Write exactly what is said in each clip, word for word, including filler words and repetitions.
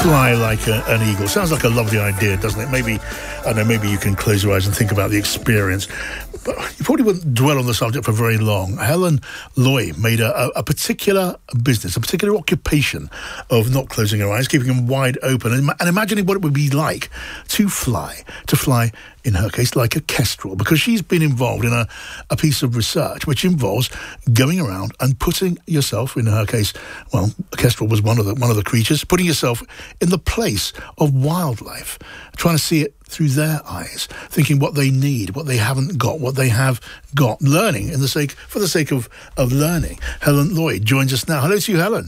Fly like a, an eagle. Sounds like a lovely idea, doesn't it? Maybe, I don't know, maybe you can close your eyes and think about the experience. But you probably wouldn't dwell on the subject for very long. Helen Loy made a, a, a particular business, a particular occupation of not closing her eyes, keeping them wide open and, and imagining what it would be like to fly, to fly, in her case, like a kestrel, because she's been involved in a, a piece of research which involves going around and putting yourself, in her case, well, a kestrel was one of the one of the creatures, putting yourself in the place of wildlife, trying to see it through their eyes, thinking what they need, what they haven't got, what they have got, learning in the sake for the sake of, of learning. Helen Lloyd joins us now. Hello to you, Helen.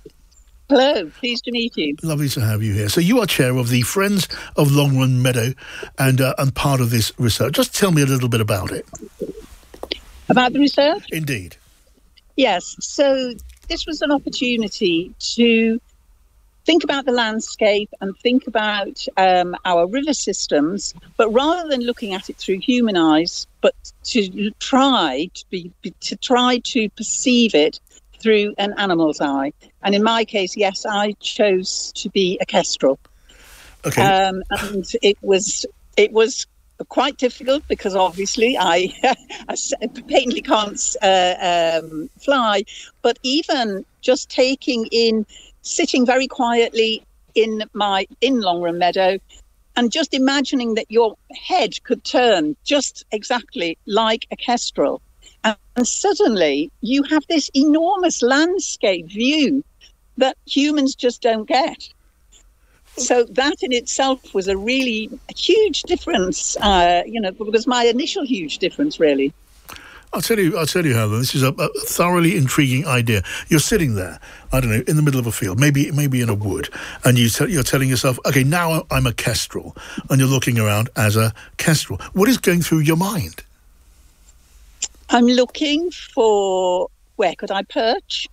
Hello, pleased to meet you. Lovely to have you here. So you are chair of the Friends of Long Run Meadow and uh, and part of this research. Just tell me a little bit about it. About the research? Indeed. Yes, so this was an opportunity to think about the landscape and think about um, our river systems, but rather than looking at it through human eyes, but to try to be to try to perceive it through an animal's eye. And in my case, yes, I chose to be a kestrel. Okay. Um, and it was it was quite difficult because obviously I, I painfully can't uh, um, fly. But even just taking in, sitting very quietly in my in Long Run Meadow, and just imagining that your head could turn just exactly like a kestrel. And suddenly you have this enormous landscape view that humans just don't get. So that in itself was a really huge difference, uh, you know, it was my initial huge difference, really. I'll tell you, I'll tell you, Helen, this is a, a thoroughly intriguing idea. You're sitting there, I don't know, in the middle of a field, maybe maybe in a wood, and you te- you're telling yourself, okay, now I'm a kestrel, and you're looking around as a kestrel. What is going through your mind? I'm looking for where could I perch?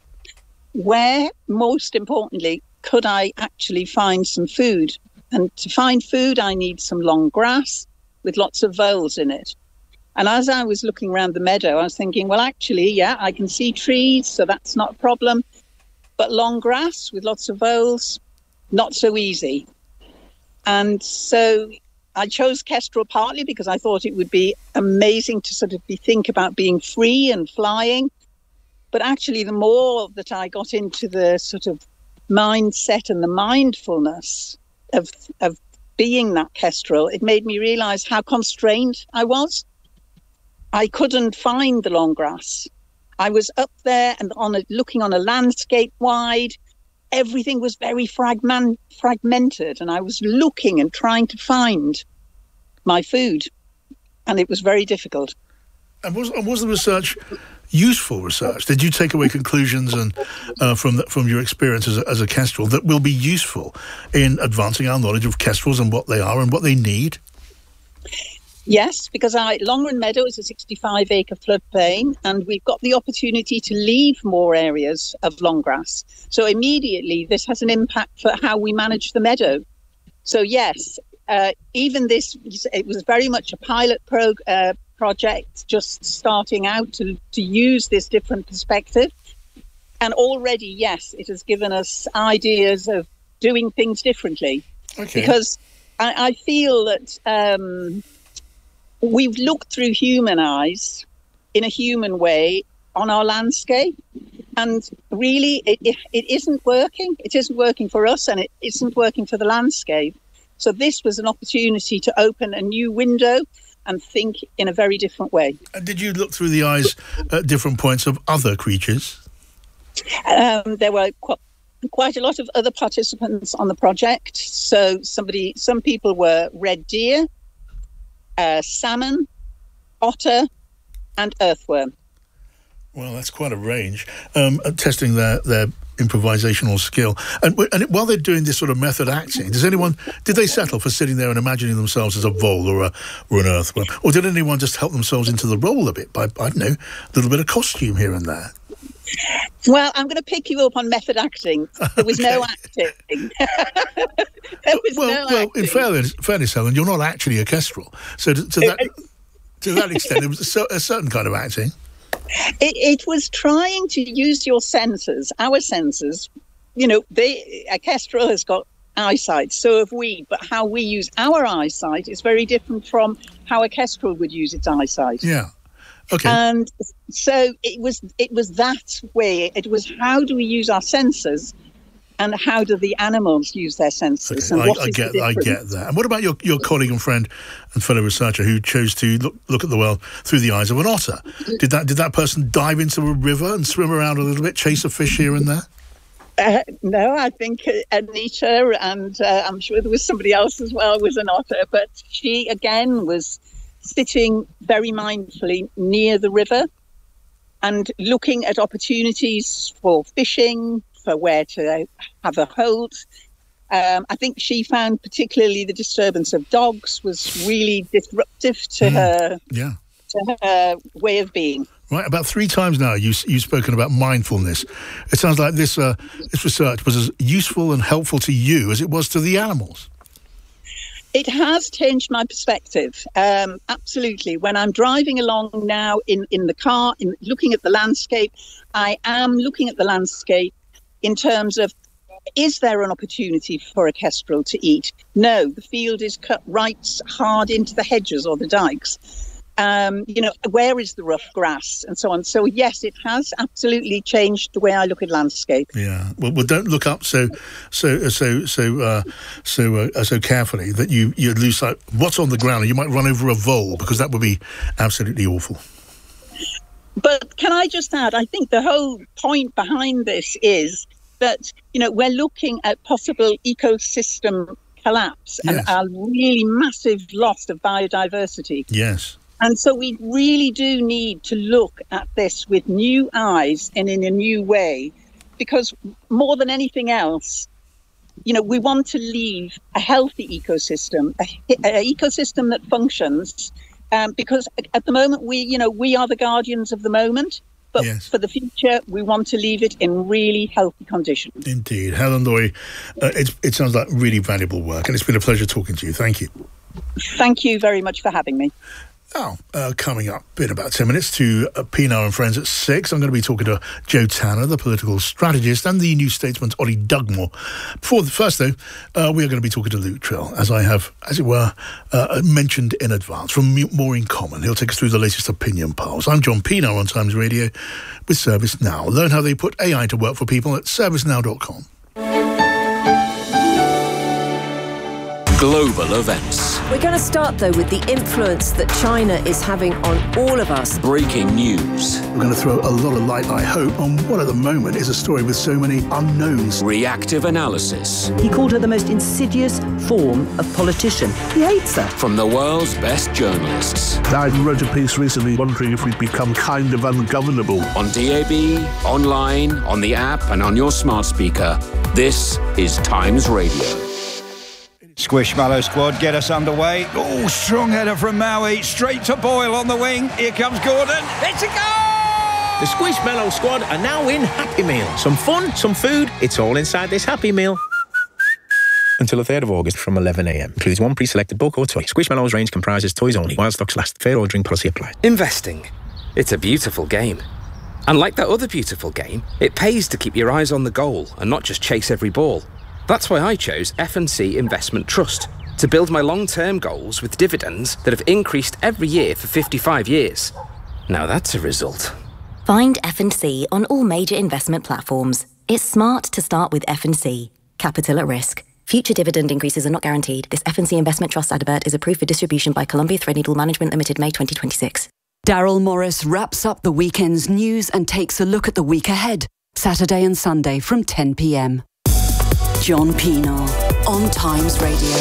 Where, most importantly, could I actually find some food? And to find food, I need some long grass with lots of voles in it. And as I was looking around the meadow, I was thinking, well, actually, yeah, I can see trees, so that's not a problem. But long grass with lots of voles, not so easy. And so I chose kestrel partly because I thought it would be amazing to sort of be think about being free and flying. But actually, the more that I got into the sort of mindset and the mindfulness of of being that kestrel, it made me realise how constrained I was. I couldn't find the long grass. I was up there and on a, looking on a landscape wide. Everything was very fragment, fragmented, and I was looking and trying to find my food, and it was very difficult. And was, and was the research useful research? Did you take away conclusions and uh, from the, from your experience as a, as a kestrel that will be useful in advancing our knowledge of kestrels and what they are and what they need? Yes, because I, Long Run Meadow is a sixty-five acre floodplain, and we've got the opportunity to leave more areas of longgrass. So immediately this has an impact for how we manage the meadow. So yes, uh, even this, it was very much a pilot pro, uh, project, just starting out to, to use this different perspective. And already, yes, it has given us ideas of doing things differently. Okay. Because I, I feel that... Um, we've looked through human eyes in a human way on our landscape, and really it, it, it isn't working. It isn't working for us, and it isn't working for the landscape. So this was an opportunity to open a new window and think in a very different way. And did you look through the eyes at different points of other creatures? Um, there were qu- quite a lot of other participants on the project. So somebody, some people were red deer, Uh, salmon, otter, and earthworm. Well, that's quite a range. Um, testing their, their improvisational skill. And, and while they're doing this sort of method acting, does anyone, did they settle for sitting there and imagining themselves as a vole or, a, or an earthworm? Or did anyone just help themselves into the role a bit by, I don't know, a little bit of costume here and there? Well, I'm going to pick you up on method acting. There was okay. no acting. there was well, no well, acting. in fairness, fairness, Helen, you're not actually a kestrel. So to, to that to that extent, it was a, a certain kind of acting. It, it was trying to use your senses, our senses, you know, they, a kestrel has got eyesight, so have we, but how we use our eyesight is very different from how a kestrel would use its eyesight. Yeah. Okay. And so it was it was that way. It was, how do we use our senses, and how do the animals use their senses? Okay. And what I, I is get the I get that. And what about your, your colleague and friend and fellow researcher who chose to look look at the world through the eyes of an otter? Did that did that person dive into a river and swim around a little bit, chase a fish here and there? Uh, no, I think Anita, and uh, I'm sure there was somebody else as well, was an otter, but she again was sitting very mindfully near the river and looking at opportunities for fishing, for where to have a hold. Um, I think she found particularly the disturbance of dogs was really disruptive to mm. her yeah. to her way of being. Right, about three times now you, you've spoken about mindfulness. It sounds like this, uh, this research was as useful and helpful to you as it was to the animals. It has changed my perspective, um, absolutely. When I'm driving along now in, in the car, in looking at the landscape, I am looking at the landscape in terms of, is there an opportunity for a kestrel to eat? No, the field is cut right hard into the hedges or the dikes. Um, you know, where is the rough grass and so on? So, yes, it has absolutely changed the way I look at landscape. Yeah. Well, well don't look up so so so so uh, so uh, so carefully that you, you lose sight what's on the ground, and you might run over a vole, because that would be absolutely awful. But can I just add, I think the whole point behind this is that, you know, we're looking at possible ecosystem collapse Yes. and a really massive loss of biodiversity. Yes. And so we really do need to look at this with new eyes and in a new way, because more than anything else, you know, we want to leave a healthy ecosystem, an ecosystem that functions, um, because at the moment we, you know, we are the guardians of the moment, but yes. for the future, we want to leave it in really healthy condition. Indeed. Helen Loy, uh, it, it sounds like really valuable work, and it's been a pleasure talking to you. Thank you. Thank you very much for having me. Now, uh, coming up in about ten minutes to uh, Pino and Friends at six, I'm going to be talking to Joe Tanner, the political strategist, and the New Statesman's Ollie Dugmore. Before the first, though, uh, we are going to be talking to Luke Trill, as I have, as it were, uh, mentioned in advance, from More in Common. He'll take us through the latest opinion polls. I'm John Pino on Times Radio with ServiceNow. Learn how they put A I to work for people at service now dot com. Global events. We're going to start, though, with the influence that China is having on all of us. Breaking news. We're going to throw a lot of light, I hope, on what at the moment is a story with so many unknowns. Reactive analysis. He called her the most insidious form of politician. He hates her. From the world's best journalists. I wrote a piece recently wondering if we'd become kind of ungovernable. On D A B, online, on the app, and on your smart speaker. This is Times Radio. Squishmallow squad, get us underway. Oh, strong header from Maui, straight to Boyle on the wing. Here comes Gordon. It's a goal! The Squishmallow squad are now in Happy Meal. Some fun, some food, it's all inside this Happy Meal. Until the third of August from eleven a m. Includes one pre-selected book or toy. Squishmallow's range comprises toys only, while stocks last. Fair ordering policy applied. Investing. It's a beautiful game. And like that other beautiful game, it pays to keep your eyes on the goal and not just chase every ball. That's why I chose F and C Investment Trust, to build my long-term goals with dividends that have increased every year for fifty-five years. Now that's a result. Find F and C on all major investment platforms. It's smart to start with F and C. Capital at risk. Future dividend increases are not guaranteed. This F and C Investment Trust advert is approved for distribution by Columbia Threadneedle Management Limited, May twenty twenty-six. Daryl Morris wraps up the weekend's news and takes a look at the week ahead. Saturday and Sunday from ten p m. John Pino on Times Radio.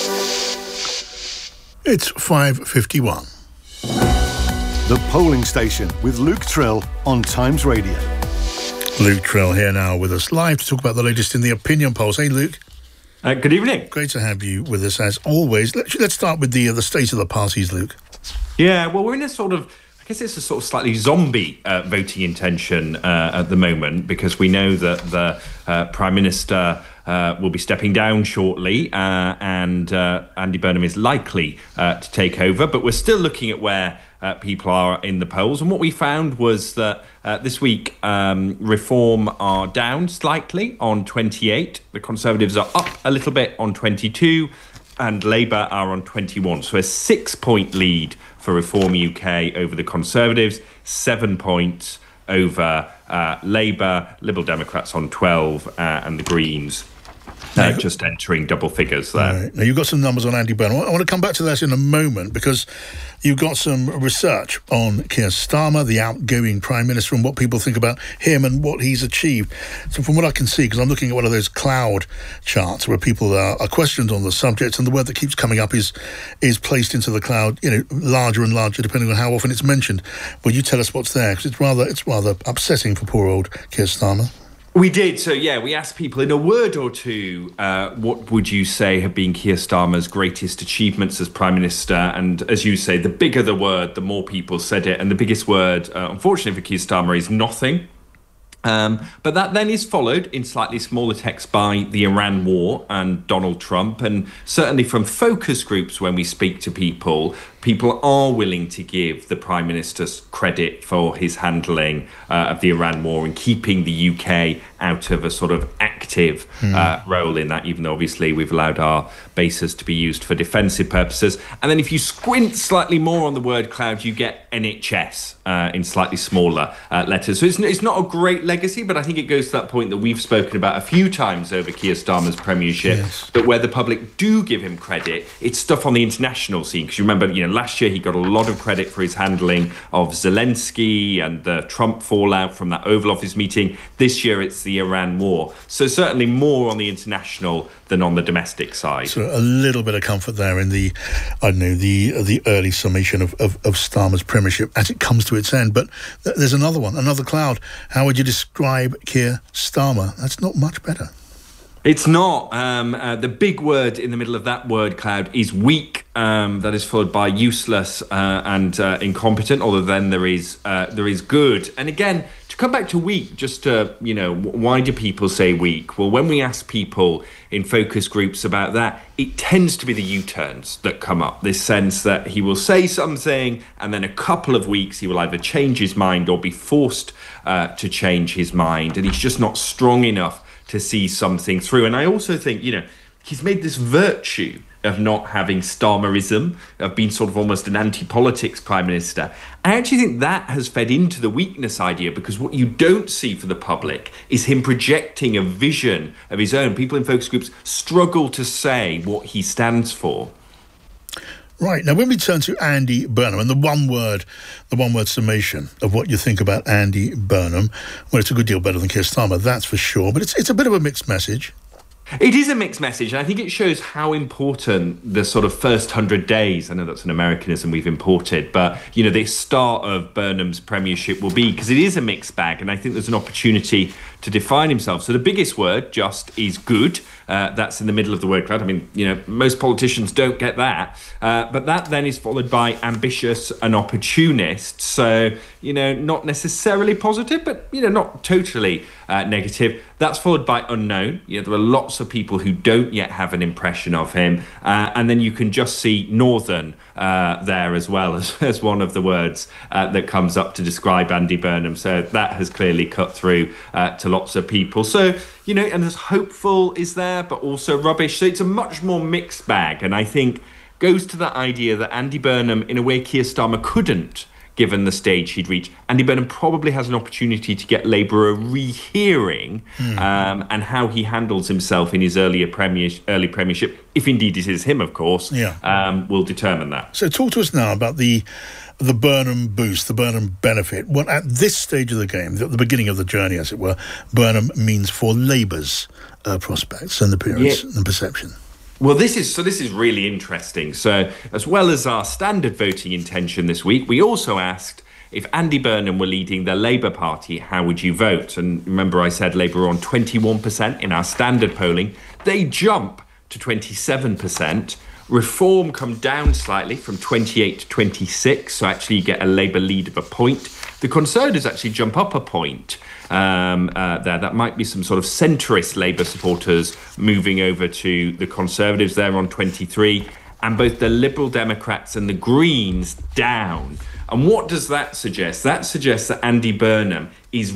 It's five fifty-one. The Polling Station with Luke Trill on Times Radio. Luke Trill here now with us live to talk about the latest in the opinion polls. Hey, Luke. Uh, good evening. Great to have you with us as always. Let's, let's start with the uh, the state of the parties, Luke. Yeah, well, we're in a sort of, I guess it's a sort of slightly zombie uh, voting intention uh, at the moment, because we know that the uh, Prime Minister uh, will be stepping down shortly uh, and uh, Andy Burnham is likely uh, to take over. But we're still looking at where uh, people are in the polls. And what we found was that uh, this week, um, Reform are down slightly on twenty-eight. The Conservatives are up a little bit on twenty-two. And Labour are on twenty-one. So a six-point lead for Reform U K over the Conservatives, seven points over uh, Labour, Liberal Democrats on twelve, uh, and the Greens uh, just entering double figures there. Right. Now, you've got some numbers on Andy Burnham. I want to come back to that in a moment because you've got some research on Keir Starmer, the outgoing Prime Minister, and what people think about him and what he's achieved. So from what I can see, because I'm looking at one of those cloud charts where people are, are questioned on the subject, and the word that keeps coming up is is placed into the cloud, you know, larger and larger depending on how often it's mentioned. Will you tell us what's there? Because it's rather, it's rather upsetting for poor old Keir Starmer. We did. So, yeah, we asked people in a word or two, uh, what would you say have been Keir Starmer's greatest achievements as Prime Minister? And as you say, the bigger the word, the more people said it. And the biggest word, uh, unfortunately for Keir Starmer, is nothing. Um, but that then is followed in slightly smaller text by the Iran war and Donald Trump. And certainly from focus groups, when we speak to people, people are willing to give the Prime Minister's credit for his handling uh, of the Iran war and keeping the U K out of a sort of active mm. uh, role in that, even though obviously we've allowed our bases to be used for defensive purposes. And then if you squint slightly more on the word cloud, you get N H S uh, in slightly smaller uh, letters. So it's, it's not a great legacy, but I think it goes to that point that we've spoken about a few times over Keir Starmer's premiership, yes. that where the public do give him credit, it's stuff on the international scene. Because you remember, you know, last year he got a lot of credit for his handling of Zelensky and the Trump fallout from that Oval Office meeting. This year it's the Iran war. So certainly more on the international than on the domestic side. So a little bit of comfort there in the, I don't know, the the early summation of, of, of Starmer's premiership as it comes to its end. But th- there's another one, another cloud. How would you describe Keir Starmer? That's not much better. It's not. Um, uh, the big word in the middle of that word cloud is weak. Um, that is followed by useless uh, and uh, incompetent. Although then there is uh, there is good. And again, to come back to weak, just to, you know, why do people say weak? Well, when we ask people in focus groups about that, it tends to be the U-turns that come up. This sense that he will say something and then a couple of weeks he will either change his mind or be forced uh, to change his mind, and he's just not strong enough to see something through. And I also think, you know, he's made this virtue of not having Starmerism, of being sort of almost an anti-politics Prime Minister. I actually think that has fed into the weakness idea, because what you don't see for the public is him projecting a vision of his own. People in focus groups struggle to say what he stands for. Right. Now, when we turn to Andy Burnham and the one word, the one word summation of what you think about Andy Burnham, well, it's a good deal better than Keir Starmer, that's for sure. But it's it's a bit of a mixed message. It is a mixed message, and I think it shows how important the sort of first hundred days, I know that's an Americanism we've imported, but, you know, the start of Burnham's premiership will be, because it is a mixed bag, and I think there's an opportunity to define himself. So the biggest word just is good. Uh, that's in the middle of the word cloud. I mean, you know, most politicians don't get that. Uh, but that then is followed by ambitious and opportunist. So, you know, not necessarily positive, but, you know, not totally uh, negative. That's followed by unknown. You know, there are lots of people who don't yet have an impression of him. Uh, and then you can just see northern uh, there as well as, as one of the words uh, that comes up to describe Andy Burnham. So that has clearly cut through uh, to lots of people. So, you know, and there's hopeful is there, but also rubbish. So it's a much more mixed bag. And I think goes to that idea that Andy Burnham, in a way Keir Starmer couldn't, given the stage he'd reached. Andy Burnham probably has an opportunity to get Labour a rehearing mm. um, and how he handles himself in his earlier premier, early premiership, if indeed it is him, of course, yeah. um, will determine that. So talk to us now about the the Burnham boost, the Burnham benefit. What at this stage of the game, at the beginning of the journey, as it were, Burnham means for Labour's uh, prospects and appearance yeah. and perception. Well, this is so. This is really interesting. So, as well as our standard voting intention this week, we also asked if Andy Burnham were leading the Labour Party, how would you vote? And remember, I said Labour are on twenty-one percent in our standard polling. They jump to twenty-seven percent. Reform come down slightly from twenty-eight to twenty-six. So actually, you get a Labour lead of a point. The Conservatives actually jump up a point. Um, uh, there. That might be some sort of centrist Labour supporters moving over to the Conservatives. They're on twenty-three. And both the Liberal Democrats and the Greens down And what does that suggest? That suggests that Andy Burnham is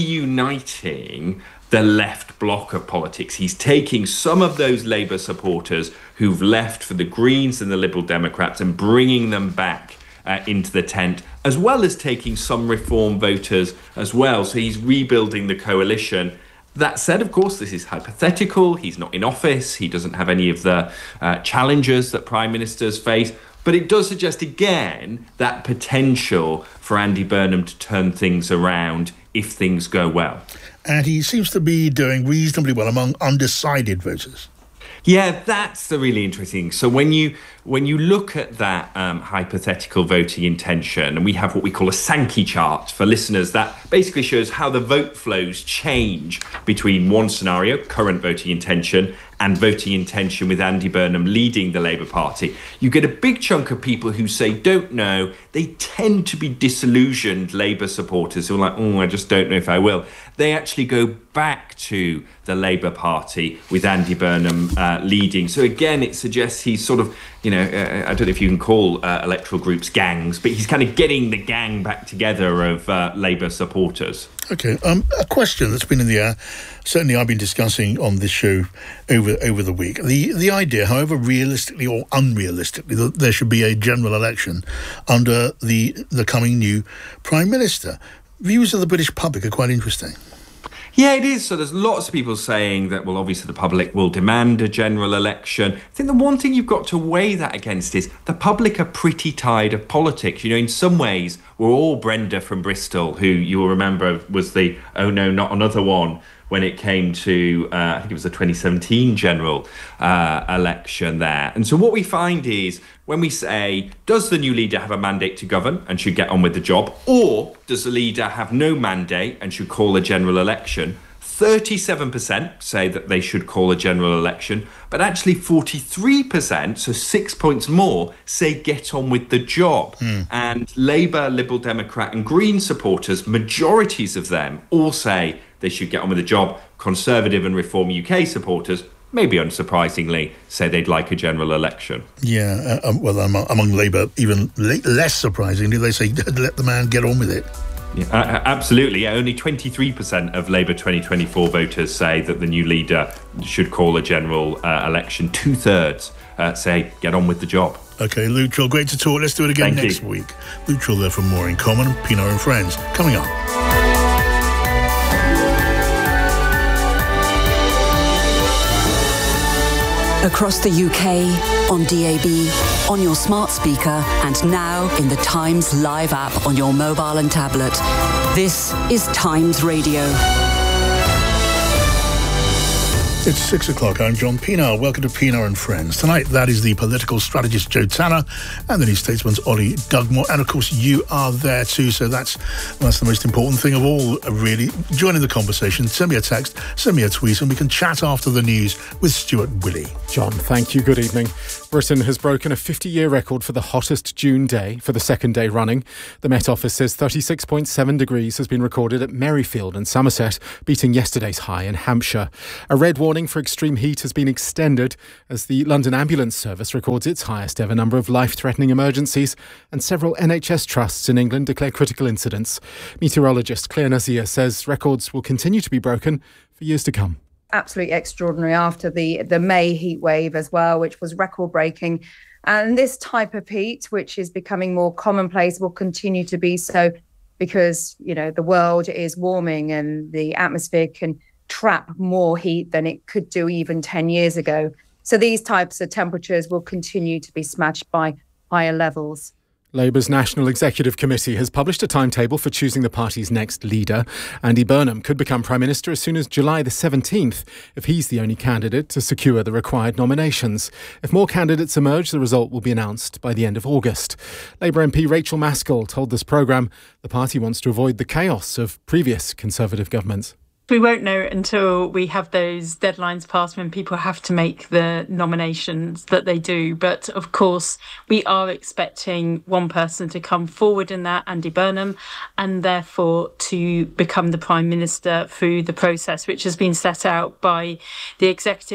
reuniting the left bloc of politics. He's taking some of those Labour supporters who've left for the Greens and the Liberal Democrats and bringing them back uh, into the tent, as well as taking some Reform voters as well. So he's rebuilding the coalition. That said, of course, this is hypothetical. He's not in office. He doesn't have any of the uh, challenges that prime ministers face. But it does suggest, again, that potential for Andy Burnham to turn things around if things go well. And he seems to be doing reasonably well among undecided voters. Yeah, that's the really interesting thing. So when you when you look at that um, hypothetical voting intention, and we have what we call a Sankey chart for listeners, that basically shows how the vote flows change between one scenario, current voting intention, and voting intention with Andy Burnham leading the Labour Party. You get a big chunk of people who say, don't know. They tend to be disillusioned Labour supporters who are like, oh, I just don't know if I will. They actually go back to the Labour Party with Andy Burnham uh, leading. So again, it suggests he's sort of, you know, uh, I don't know if you can call uh, electoral groups gangs, but he's kind of getting the gang back together of uh, Labour supporters. OK, um, a question that's been in the air, certainly I've been discussing on this show over over the week. The the idea, however realistically or unrealistically, that there should be a general election under the the coming new Prime Minister. Views of the British public are quite interesting. Yeah, it is. So there's lots of people saying that, well, obviously the public will demand a general election. I think the one thing you've got to weigh that against is the public are pretty tired of politics. You know, in some ways, we're all Brenda from Bristol, who you will remember was the, oh no, not another one, when it came to, uh, I think it was the twenty seventeen general uh, election there. And so what we find is, when we say, does the new leader have a mandate to govern and should get on with the job, or does the leader have no mandate and should call a general election, thirty-seven percent say that they should call a general election, but actually forty-three percent, so six points more, say get on with the job. Mm. And Labour, Liberal Democrat and Green supporters, majorities of them, all say they should get on with the job. Conservative and Reform U K supporters, maybe unsurprisingly, say they'd like a general election. Yeah, uh, um, well, among, among Labour, even le- less surprisingly, they say let the man get on with it. Yeah, uh, absolutely. Yeah, only twenty-three percent of Labour twenty twenty-four voters say that the new leader should call a general uh, election. Two-thirds uh, say get on with the job. OK, Luke Trill, great to talk. Let's do it again Thank next you. week. Luke Trill there from More in Common, Pino and Friends. Coming up. Across the U K, on D A B, on your smart speaker, and now in the Times Live app on your mobile and tablet. This is Times Radio. It's six o'clock. I'm John Pienaar. Welcome to Pienaar and Friends. Tonight, that is the political strategist Joe Tanner and the New Statesman's Ollie Dugmore. And, of course, you are there too, so that's that's the most important thing of all, really. Join in the conversation. Send me a text, send me a tweet, and we can chat after the news with Stuart Willey. John, thank you. Good evening. Britain has broken a fifty-year record for the hottest June day for the second day running. The Met Office says thirty-six point seven degrees has been recorded at Merrifield and Somerset, beating yesterday's high in Hampshire. A red warning for extreme heat has been extended as the London Ambulance Service records its highest ever number of life-threatening emergencies, and several N H S trusts in England declare critical incidents. Meteorologist Claire Nazir says records will continue to be broken for years to come. Absolutely extraordinary after the, the May heat wave as well, which was record-breaking. And this type of heat, which is becoming more commonplace, will continue to be so because, you know, the world is warming and the atmosphere can trap more heat than it could do even ten years ago. So these types of temperatures will continue to be smashed by higher levels. Labour's National Executive Committee has published a timetable for choosing the party's next leader. Andy Burnham could become Prime Minister as soon as July the seventeenth, if he's the only candidate to secure the required nominations. If more candidates emerge, the result will be announced by the end of August. Labour M P Rachel Maskell told this programme the party wants to avoid the chaos of previous Conservative governments. We won't know until we have those deadlines passed when people have to make the nominations that they do. But of course, we are expecting one person to come forward in that, Andy Burnham, and therefore to become the Prime Minister through the process which has been set out by the executive.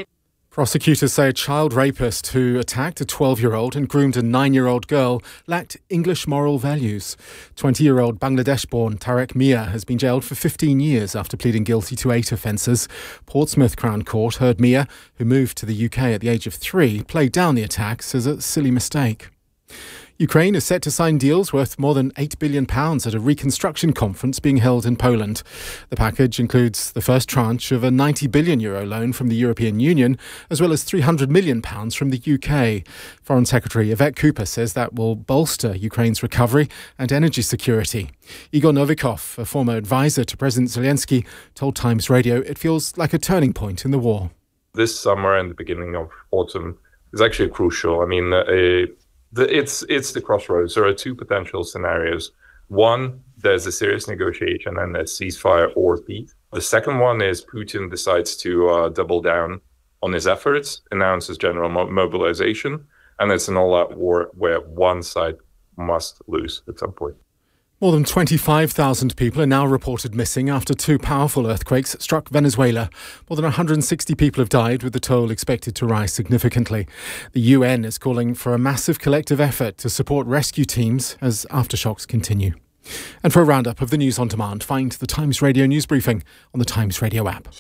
Prosecutors say a child rapist who attacked a twelve-year-old and groomed a nine-year-old girl lacked English moral values. twenty-year-old Bangladesh-born Tarek Mia has been jailed for fifteen years after pleading guilty to eight offences. Portsmouth Crown Court heard Mia, who moved to the U K at the age of three, played down the attacks as a silly mistake. Ukraine is set to sign deals worth more than eight billion pounds at a reconstruction conference being held in Poland. The package includes the first tranche of a ninety billion euro loan from the European Union, as well as three hundred million pounds from the U K. Foreign Secretary Yvette Cooper says that will bolster Ukraine's recovery and energy security. Igor Novikov, a former advisor to President Zelensky, told Times Radio it feels like a turning point in the war. This summer and the beginning of autumn is actually crucial. I mean, uh, The, it's it's the crossroads. There are two potential scenarios. One, there's a serious negotiation and a ceasefire or peace. The second one is Putin decides to uh, double down on his efforts, announces general mo- mobilization, and it's an all-out war where one side must lose at some point. More than twenty-five thousand people are now reported missing after two powerful earthquakes struck Venezuela. More than one hundred sixty people have died, with the toll expected to rise significantly. The U N is calling for a massive collective effort to support rescue teams as aftershocks continue. And for a roundup of the news on demand, find the Times Radio news briefing on the Times Radio app.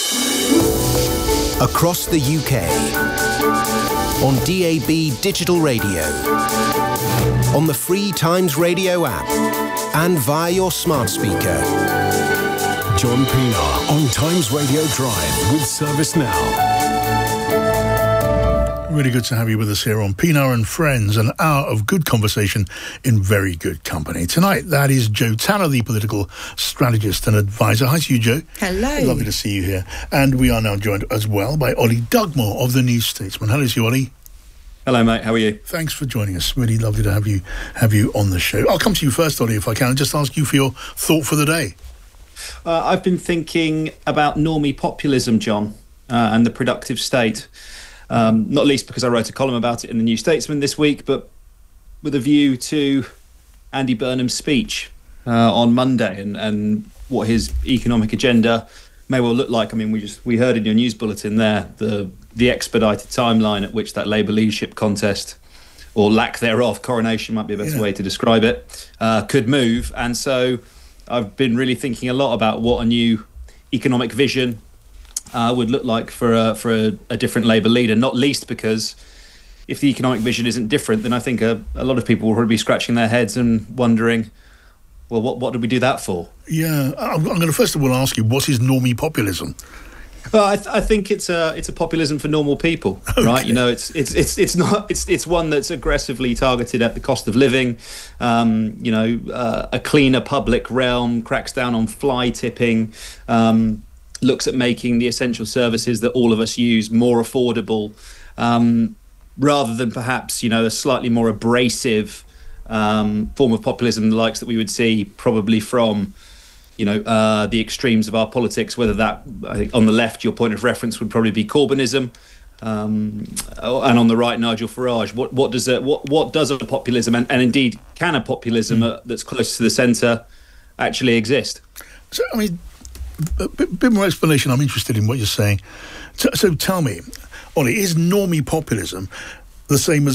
Across the U K, on D A B digital radio, on the free Times Radio app, and via your smart speaker. John Pienaar on Times Radio Drive with Service Now. Really good to have you with us here on Pienaar and Friends, an hour of good conversation in very good company. Tonight, that is Joe Tanner, the political strategist and advisor. Hi to you, Joe. Hello. Lovely to see you here. And we are now joined as well by Ollie Dugmore of the New Statesman. Hello to you, Ollie. Hello, mate. How are you? Thanks for joining us. Really lovely to have you have you on the show. I'll come to you first, Ollie, if I can, and just ask you for your thought for the day. Uh, I've been thinking about normie populism, John, uh, and the productive state. Um, not least because I wrote a column about it in the New Statesman this week, but with a view to Andy Burnham's speech uh, on Monday and, and what his economic agenda may well look like. I mean, we just we heard in your news bulletin there the the expedited timeline at which that Labour leadership contest, or lack thereof, coronation might be a better yeah. way to describe it, uh, could move. And so I've been really thinking a lot about what a new economic vision uh, would look like for a, for a, a different Labour leader, not least because if the economic vision isn't different, then I think a, a lot of people will probably be scratching their heads and wondering, well, what, what did we do that for? Yeah, I'm, I'm going to first of all ask you, what is normie populism? Well, I, th- I think it's a it's a populism for normal people, okay. right? You know, it's it's it's it's not it's it's one that's aggressively targeted at the cost of living. Um, you know, uh, a cleaner public realm, cracks down on fly tipping, um, looks at making the essential services that all of us use more affordable, um, rather than perhaps, you know, a slightly more abrasive um, form of populism, the likes that we would see probably from, you know, uh, the extremes of our politics, whether that, I think on the left, your point of reference would probably be Corbynism, um, and on the right, Nigel Farage. What what does a, what what does a populism, and, and indeed can a populism mm. uh, that's close to the centre actually exist? So, I mean, a bit, bit more explanation. I'm interested in what you're saying. So, so tell me, Ollie, is normie populism the same as